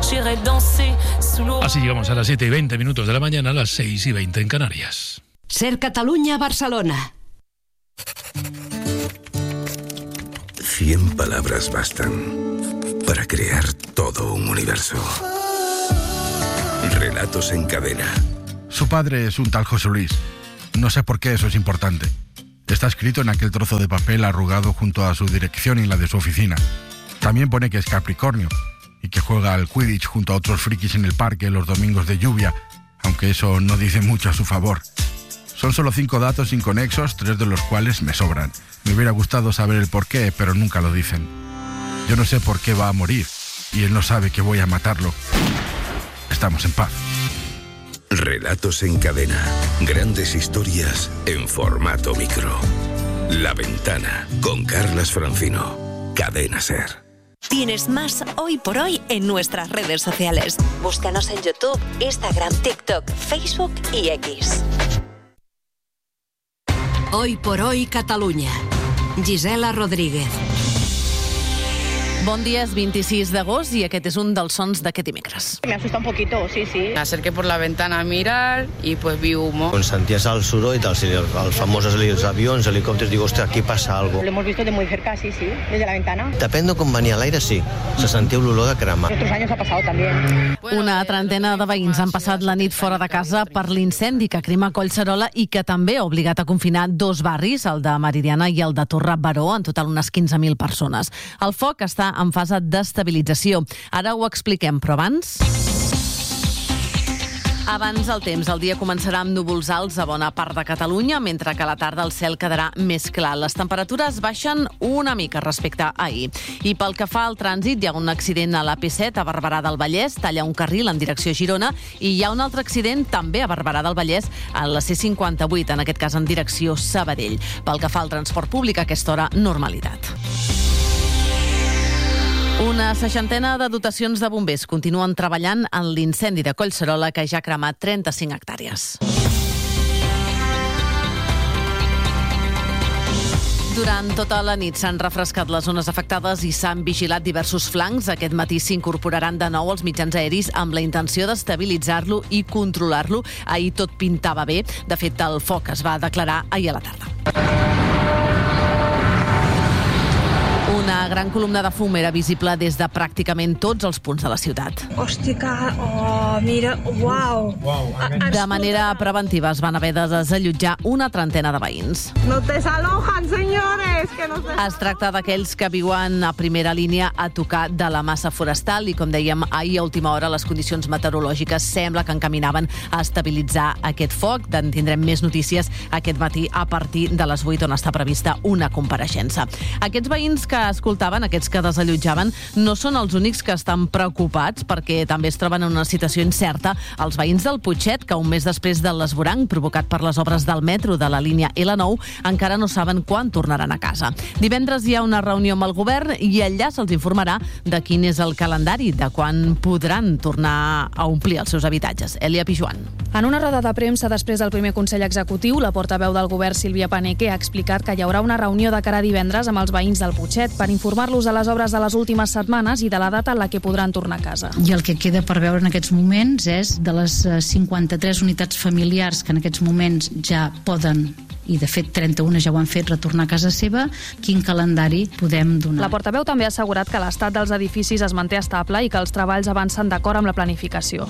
j'irai danser sous l'eau. Así llegamos a las 7:20 de la mañana, a las 6:20 en Canarias. Ser Catalunya, Barcelona. 100 palabras bastan para crear todo un universo. Relatos en cadena. Su padre es un tal José Luis. No sé por qué eso es importante. Está escrito en aquel trozo de papel arrugado junto a su dirección y la de su oficina. También pone que es Capricornio y que juega al Quidditch junto a otros frikis en el parque los domingos de lluvia, aunque eso no dice mucho a su favor. Son solo 5 datos inconexos, 3 de los cuales me sobran. Me hubiera gustado saber el porqué, pero nunca lo dicen. Yo no sé por qué va a morir y él no sabe que voy a matarlo. Estamos en paz. Relatos en cadena. Grandes historias en formato micro. La Ventana, con Carlas Francino. Cadena Ser. Tienes más Hoy por Hoy en nuestras redes sociales. Búscanos en YouTube, Instagram, TikTok, Facebook y X. Hoy por Hoy, Catalunya. Gisela Rodríguez. Bon dia, és 26 d'agost i aquest és un dels sons d'aquest dimecres. Me asusta un poquito, sí. Me acerqué por la ventana a mirar y pues vi humo. Cuando sentías el soroll y tal, los famosos aviones, helicópteros, digo, hostia, aquí pasa algo. Lo hemos visto de muy cerca, sí, desde la ventana. Depèn de com venia l'aire, sí. Se sentia l'olor de crema. Otros años ha pasado también. Una trentena de veïns han passat la nit fora de casa per l'incendi que crema Collserola i que també ha obligat a confinar 2 barris, el de Meridiana i el de Torre Baró, en total unes 15.000 persones. El foc està en fase d'estabilització. Ara ho expliquem, però abans el temps. El dia començarà amb núvols alts a bona part de Catalunya, mentre que a la tarda el cel quedarà més clar. Les temperatures baixen una mica respecte a ahir. I pel que fa al trànsit, hi ha un accident a l'AP7 a Barberà del Vallès, talla un carril en direcció a Girona, i hi ha un altre accident també a Barberà del Vallès a la C58, en aquest cas en direcció Sabadell. Pel que fa al transport públic, a aquesta hora, normalitat. Una 60ena de dotacions de bombers continuen treballant en l'incendi de Collserola, que ja ha cremat 35 hectàrees. Durant tota la nit s'han refrescat les zones afectades i s'han vigilat diversos flancs. Aquest matí s'incorporaran de nou els mitjans aeris amb la intenció d'estabilitzar-lo i controlar-lo. Ahir tot pintava bé. De fet, el foc es va declarar ahir a la tarda. Una gran columna de fum era visible des de pràcticament tots els punts de la ciutat. Hòstia, mira, uau. De manera preventiva es van haver de desallotjar una trentena de veïns. No te desalojan, senyores! Que no se... Es tracta d'aquells que viuen a primera línia a tocar de la massa forestal i, com dèiem, ahir a última hora les condicions meteorològiques sembla que encaminaven a estabilitzar aquest foc. En tindrem més notícies aquest matí a partir de les 8, on està prevista una compareixença. Aquests veïns que escoltaven, aquests que desallotjaven, no són els únics que estan preocupats, perquè també es troben en una situació incerta els veïns del Putxet, que un mes després de l'esvoranc provocat per les obres del metro de la línia L9 encara no saben quan tornaran a casa. Divendres hi ha una reunió amb el govern i allà se'ls informarà de quin és el calendari, de quan podran tornar a omplir els seus habitatges. Elia Pijuan. En una roda de premsa després del primer Consell Executiu, la portaveu del govern, Sílvia Paneque, ha explicat que hi haurà una reunió de cara a divendres amb els veïns del Putxet per informar-los de les obres de les últimes setmanes i de la data en la que podran tornar a casa. I el que queda per veure en aquests moments és de les 53 unitats familiars que en aquests moments ja poden, i de fet 31 ja ho han fet, retornar a casa seva, quin calendari podem donar. La portaveu també ha assegurat que l'estat dels edificis es manté estable i que els treballs avancen d'acord amb la planificació.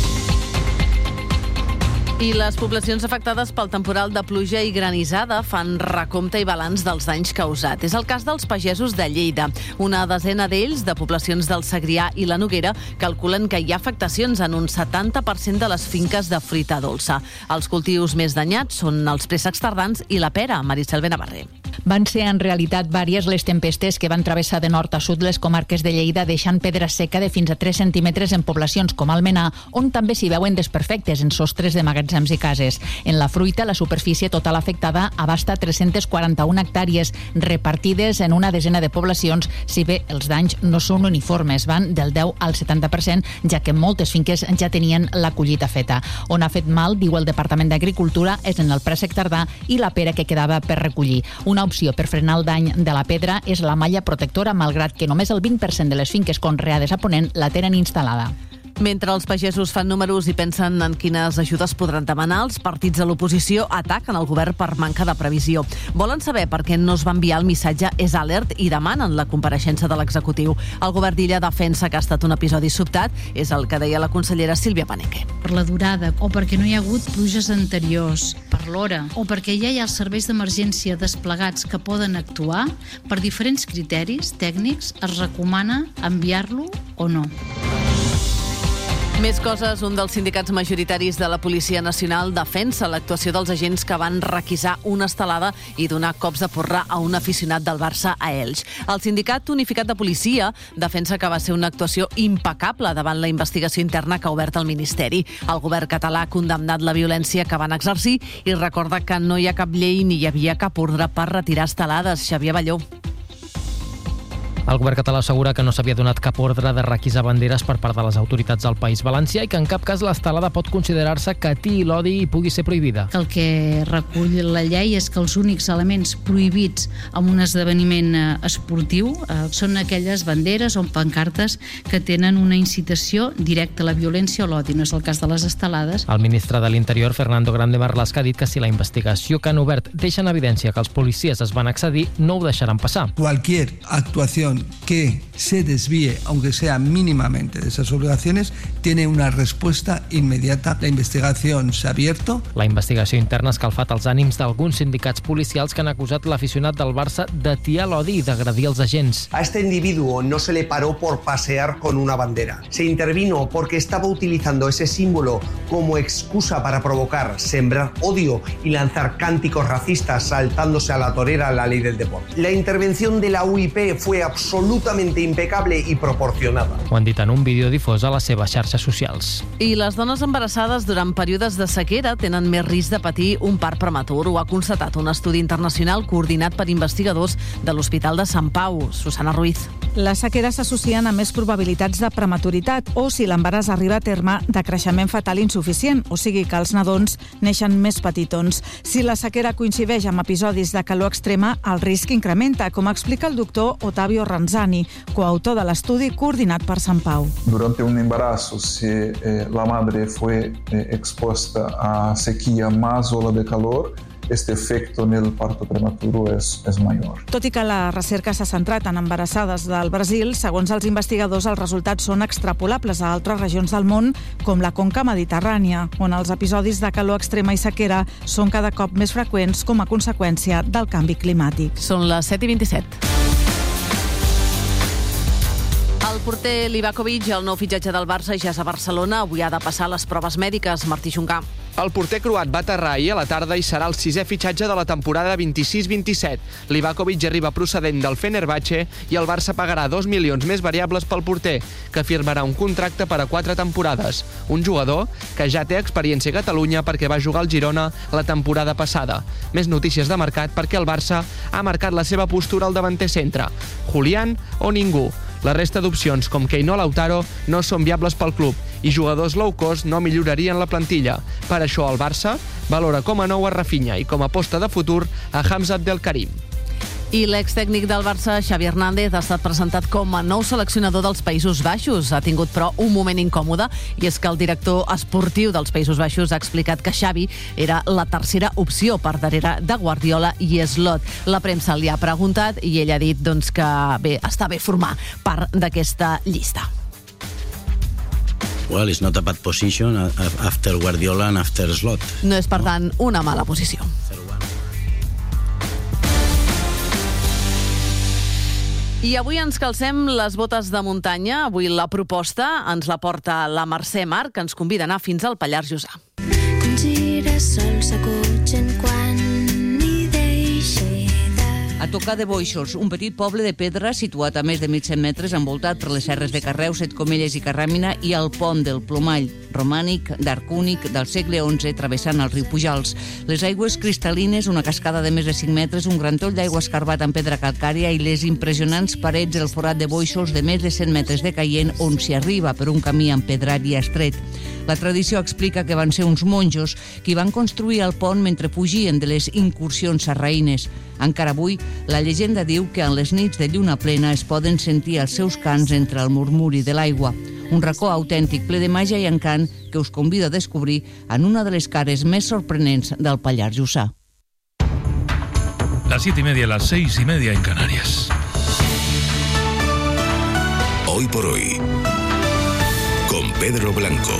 I les poblacions afectades pel temporal de pluja i granissada fan recompte i balanç dels danys causats. És el cas dels pagesos de Lleida. Una desena d'ells, de poblacions del Segrià i la Noguera, calculen que hi ha afectacions en un 70% de les finques de fruita dolça. Els cultius més danyats són els préssecs tardans i la pera. Maricel Benavarré. Van ser en realitat vàries les tempestes que van travessar de nord a sud les comarques de Lleida, deixant pedra seca de fins a 3 centímetres en poblacions com Almenar, on també s'hi veuen desperfectes en sostres de magatzems i cases. En la fruita, la superfície total afectada abasta 341 hectàrees, repartides en una desena de poblacions, si bé els danys no són uniformes, van del 10 al 70%, ja que moltes finques ja tenien la collita feta. On ha fet mal, diu el Departament d'Agricultura, és en el préssec tardà i la pera que quedava per recollir. Una opció per frenar el dany de la pedra és la malla protectora, malgrat que només el 20% de les finques conreades a Ponent la tenen instal·lada. Mentre els pagesos fan números i pensen en quines ajudes podran demanar, els partits de l'oposició ataquen el govern per manca de previsió. Volen saber per què no es va enviar el missatge És Alert i demanen la compareixença de l'executiu. El govern d'Illa defensa que ha estat un episodi sobtat, és el que deia la consellera Sílvia Paneque. Per la durada, o perquè no hi ha hagut pluges anteriors, per l'hora, o perquè ja hi ha els serveis d'emergència desplegats que poden actuar, per diferents criteris tècnics es recomana enviar-lo o no. Més coses, un dels sindicats majoritaris de la Policia Nacional defensa l'actuació dels agents que van requisar una estelada i donar cops de porra a un aficionat del Barça a Elx. El Sindicat Unificat de Policia defensa que va ser una actuació impecable davant la investigació interna que ha obert el Ministeri. El govern català ha condemnat la violència que van exercir i recorda que no hi ha cap llei ni hi havia cap ordre per retirar estelades. Xavier Balló. El govern català assegura que no s'havia donat cap ordre de requisar banderes per part de les autoritats del País Valencià i que en cap cas l'estelada pot considerar-se que atiï l'odi i pugui ser prohibida. El que recull la llei és que els únics elements prohibits en un esdeveniment esportiu són aquelles banderes o pancartes que tenen una incitació directa a la violència o l'odi. No és el cas de les estelades. El ministre de l'Interior, Fernando Grande Marlaska, ha dit que si la investigació que han obert deixa en evidència que els policies es van excedir, no ho deixaran passar. Cualquier actuación que se desvíe, aunque sea mínimamente, de esas obligaciones, tiene una respuesta inmediata. La investigación s'ha abierto. La investigació interna ha escalfat els ànims d'alguns sindicats policials que han acusat l'aficionat del Barça d'atiar l'odi i d'agredir els agents. A este individuo no se le paró por pasear con una bandera. Se intervino porque estaba utilizando ese símbolo como excusa para provocar, sembrar odio y lanzar cánticos racistas saltándose a la torera la ley del deporte. La intervención de la UIP fue absolutamente impecable i proporcionada. Ho han dit en un vídeo difós a les seves xarxes socials. I les dones embarassades durant períodes de sequera tenen més risc de patir un part prematur. Ho ha constatat un estudi internacional coordinat per investigadors de l'Hospital de Sant Pau. Susana Ruiz. Les sequeres s'associen a més probabilitats de prematuritat o, si l'embaràs arriba a terme, de creixement fetal insuficient, o sigui que els nadons neixen més petitons. Si la sequera coincideix amb episodis de calor extrema, el risc incrementa, com explica el doctor Ottavio Ranzani, coautor de l'estudi coordinat per Sant Pau. Durante un embarazo, si la madre fue expuesta a sequía más ola de calor, este efecto en el parto prematuro és mayor. Tot i que la recerca s'ha centrat en embarassades del Brasil, segons els investigadors, els resultats són extrapolables a altres regions del món, com la conca mediterrània, on els episodis de calor extrema i sequera són cada cop més freqüents com a conseqüència del canvi climàtic. Són les 7:27. El porter Livakovic, el nou fitxatge del Barça, ja és a Barcelona. Avui ha de passar les proves mèdiques. Martí Juncà. El porter croat va aterrar ahir a la tarda i serà el 6è fitxatge de la temporada 26-27. Livakovic arriba procedent del Fenerbahçe i el Barça pagarà 2 milions més variables pel porter, que firmarà un contracte per a 4 temporades. Un jugador que ja té experiència a Catalunya perquè va jugar al Girona la temporada passada. Més notícies de mercat perquè el Barça ha marcat la seva postura al davanter centre. Julián o ningú. La resta d'opcions, com Keino o Lautaro, no són viables pel club i jugadors low cost no millorarien la plantilla. Per això el Barça valora com a nou a Rafinha i com a aposta de futur a Hamza Abdelkarim. I l'extècnic del Barça, Xavi Hernández, ha estat presentat com a nou seleccionador dels Països Baixos. Ha tingut, però, un moment incòmode, i és que el director esportiu dels Països Baixos ha explicat que Xavi era la tercera opció per darrere de Guardiola i Slot. La premsa li ha preguntat i ell ha dit que està bé formar part d'aquesta llista. Well, it's not a bad position after Guardiola and after Slot. No és, per tant, una mala posició. I avui ens calcem les botes de muntanya. Avui la proposta ens la porta la Mercè Marc, que ens convida a anar fins al Pallars Jussà. Girassols s'acotxen quan hi deixe de... A tocar de Bóixols, un petit poble de pedra situat a més de 1.100 metres, envoltat per les serres de Carreu, Setcomelles i Carràmina i el pont del Plomall, romànic, d'arc únic, del segle XI, travessant el riu Pujals. Les aigües cristal·lines, una cascada de més de 5 metres, un gran toll d'aigua escarbat en pedra calcària i les impressionants parets del forat de Bóixols de més de 100 metres de caient on s'hi arriba per un camí empedrat i estret. La tradició explica que van ser uns monjos qui van construir el pont mentre fugien de les incursions sarraïnes. Encara avui, la llegenda diu que en les nits de lluna plena es poden sentir els seus cants entre el murmuri de l'aigua. Un racó autèntic, ple de màgia i encant, que us convida a descobrir en una de les cares més sorprenents del Pallars Jussà. Las 7:30, las 6:30 en Canarias. Hoy por hoy, con Pedro Blanco.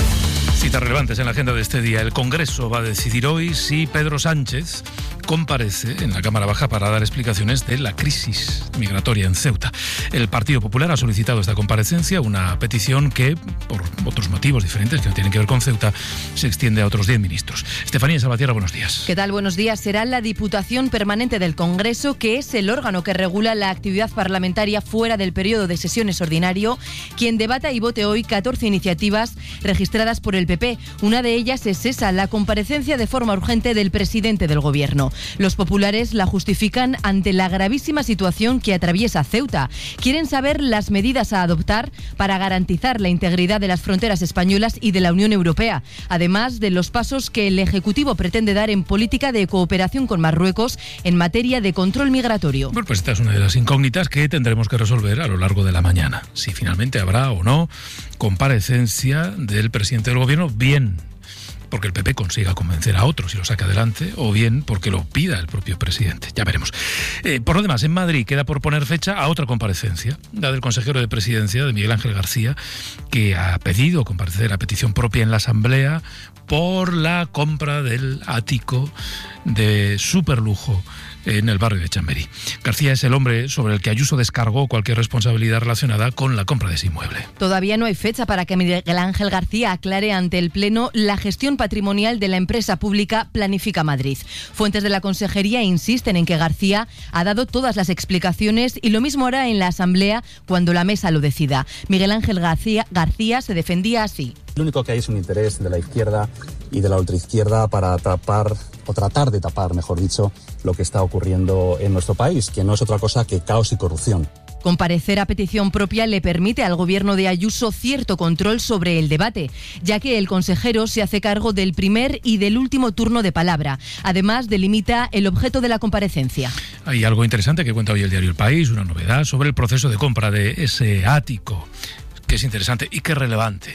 Citas relevantes en la agenda de este día. El Congreso va a decidir hoy si Pedro Sánchez comparece en la Cámara Baja para dar explicaciones de la crisis migratoria en Ceuta. El Partido Popular ha solicitado esta comparecencia, una petición que, por otros motivos diferentes que no tienen que ver con Ceuta, se extiende a otros 10 ministros. Estefanía Salvatierra, buenos días. ¿Qué tal? Buenos días. Será la Diputación Permanente del Congreso, que es el órgano que regula la actividad parlamentaria fuera del periodo de sesiones ordinario, quien debata y vote hoy 14 iniciativas registradas por el PP. Una de ellas es esa, la comparecencia de forma urgente del presidente del Gobierno. Los populares la justifican ante la gravísima situación que atraviesa Ceuta. Quieren saber las medidas a adoptar para garantizar la integridad de las fronteras españolas y de la Unión Europea, además de los pasos que el Ejecutivo pretende dar en política de cooperación con Marruecos en materia de control migratorio. Bueno, pues esta es una de las incógnitas que tendremos que resolver a lo largo de la mañana. Si finalmente habrá o no comparecencia del presidente del Gobierno, bien porque el PP consiga convencer a otros y lo saque adelante, o bien porque lo pida el propio presidente. Ya veremos. Por lo demás, en Madrid queda por poner fecha a otra comparecencia, la del consejero de Presidencia, de Miguel Ángel García, que ha pedido comparecer a petición propia en la Asamblea por la compra del ático de superlujo en el barrio de Chamberí. García es el hombre sobre el que Ayuso descargó cualquier responsabilidad relacionada con la compra de ese inmueble. Todavía no hay fecha para que Miguel Ángel García aclare ante el Pleno la gestión patrimonial de la empresa pública Planifica Madrid. Fuentes de la Consejería insisten en que García ha dado todas las explicaciones y lo mismo hará en la Asamblea cuando la mesa lo decida. Miguel Ángel García se defendía así. Lo único que hay es un interés de la izquierda y de la ultraizquierda para tapar, o tratar de tapar, mejor dicho, lo que está ocurriendo en nuestro país, que no es otra cosa que caos y corrupción. Comparecer a petición propia le permite al gobierno de Ayuso cierto control sobre el debate, ya que el consejero se hace cargo del primer y del último turno de palabra. Además, delimita el objeto de la comparecencia. Hay algo interesante que cuenta hoy el diario El País, una novedad sobre el proceso de compra de ese ático, que es interesante y que es relevante,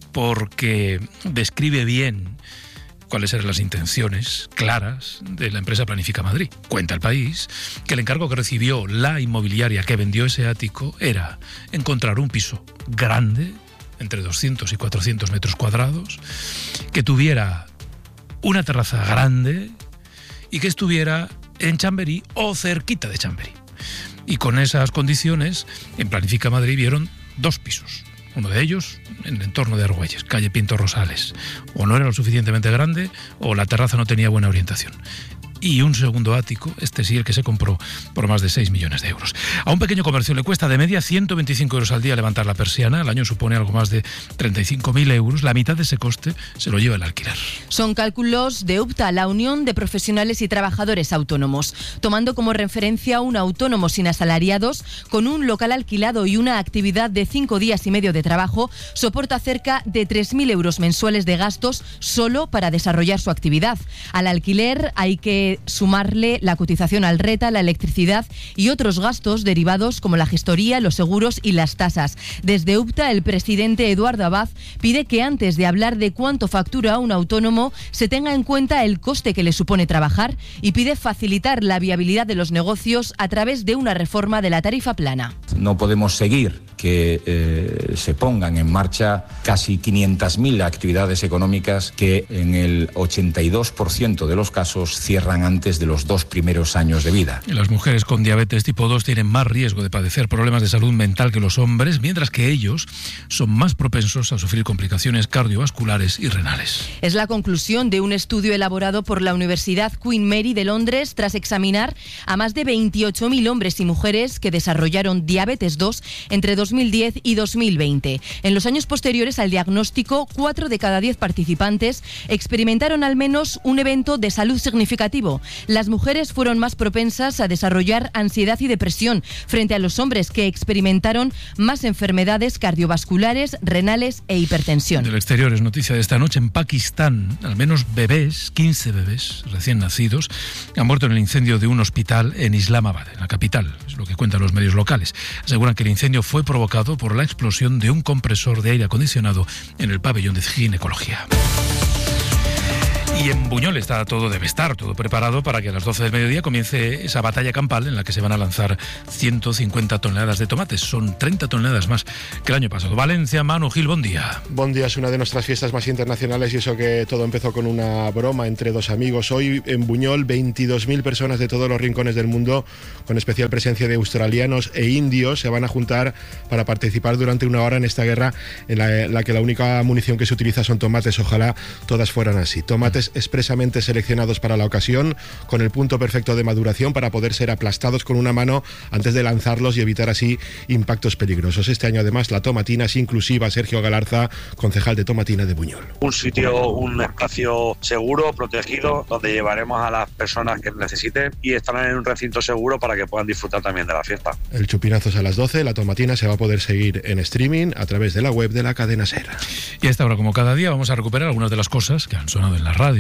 porque describe bien cuáles eran las intenciones claras de la empresa Planifica Madrid. Cuenta El País que el encargo que recibió la inmobiliaria que vendió ese ático era encontrar un piso grande, entre 200 y 400 metros cuadrados, que tuviera una terraza grande y que estuviera en Chamberí o cerquita de Chamberí. Y con esas condiciones, en Planifica Madrid vieron 2 pisos. Uno de ellos en el entorno de Argüelles, calle Pinto Rosales. O no era lo suficientemente grande o la terraza no tenía buena orientación. Y un segundo ático, este sí, el que se compró por más de 6 millones de euros. A un pequeño comercio le cuesta de media 125 euros al día levantar la persiana. Al año supone algo más de 35.000 euros. La mitad de ese coste se lo lleva el alquiler. Son cálculos de UPTA, la Unión de Profesionales y Trabajadores Autónomos. Tomando como referencia un autónomo sin asalariados, con un local alquilado y una actividad de 5 días y medio de trabajo, soporta cerca de 3.000 euros mensuales de gastos solo para desarrollar su actividad. Al alquiler hay que sumarle la cotización al RETA, la electricidad y otros gastos derivados como la gestoría, los seguros y las tasas. Desde UPTA, el presidente Eduardo Abad pide que antes de hablar de cuánto factura un autónomo se tenga en cuenta el coste que le supone trabajar y pide facilitar la viabilidad de los negocios a través de una reforma de la tarifa plana. No podemos seguir que se pongan en marcha casi 500.000 actividades económicas que en el 82% de los casos cierran antes de los 2 primeros años de vida. Las mujeres con diabetes tipo 2 tienen más riesgo de padecer problemas de salud mental que los hombres, mientras que ellos son más propensos a sufrir complicaciones cardiovasculares y renales. Es la conclusión de un estudio elaborado por la Universidad Queen Mary de Londres tras examinar a más de 28.000 hombres y mujeres que desarrollaron diabetes 2 entre 2010 y 2020. En los años posteriores al diagnóstico, 4 de cada 10 participantes experimentaron al menos un evento de salud significativo negativo. Las mujeres fueron más propensas a desarrollar ansiedad y depresión frente a los hombres, que experimentaron más enfermedades cardiovasculares, renales e hipertensión. Del exterior es noticia de esta noche. En Pakistán, al menos 15 bebés recién nacidos han muerto en el incendio de un hospital en Islamabad, en la capital. Es lo que cuentan los medios locales. Aseguran que el incendio fue provocado por la explosión de un compresor de aire acondicionado en el pabellón de ginecología. Y en Buñol debe estar todo preparado para que a las 12 del mediodía comience esa batalla campal en la que se van a lanzar 150 toneladas de tomates. Son 30 toneladas más que el año pasado. Valencia, Manu Gil, buen día. Buen día, es una de nuestras fiestas más internacionales y eso que todo empezó con una broma entre dos amigos. Hoy en Buñol 22.000 personas de todos los rincones del mundo, con especial presencia de australianos e indios, se van a juntar para participar durante una hora en esta guerra en la que la única munición que se utiliza son tomates. Ojalá todas fueran así. Tomates expresamente seleccionados para la ocasión, con el punto perfecto de maduración para poder ser aplastados con una mano antes de lanzarlos y evitar así impactos peligrosos. Este año además la tomatina es inclusiva. Sergio Galarza, concejal de Tomatina de Buñol. Un espacio seguro, protegido, donde llevaremos a las personas que necesiten y estarán en un recinto seguro para que puedan disfrutar también de la fiesta. El chupinazo es a las 12, la tomatina se va a poder seguir en streaming a través de la web de la cadena SER. Y a esta hora, como cada día, vamos a recuperar algunas de las cosas que han sonado en la radio.